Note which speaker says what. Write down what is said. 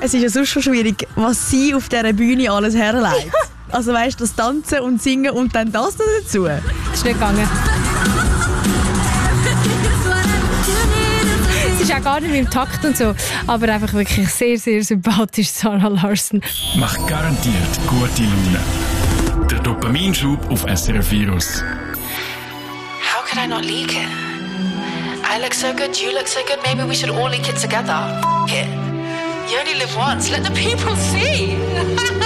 Speaker 1: Es ist ja sonst schon schwierig, was sie auf dieser Bühne alles herleitet. Also weißt du, das Tanzen und Singen und dann das noch dazu.
Speaker 2: Das ist nicht gegangen. Es ist auch gar nicht mit dem Takt und so, aber einfach wirklich sehr, sehr sympathisch, Zara Larsson.
Speaker 3: Macht garantiert gute Laune. Der Dopaminschub auf SRF Virus.
Speaker 4: How could I not leak it? I look so good, you look so good, maybe we should all leak it together. F*** it. You only live once, let the people see.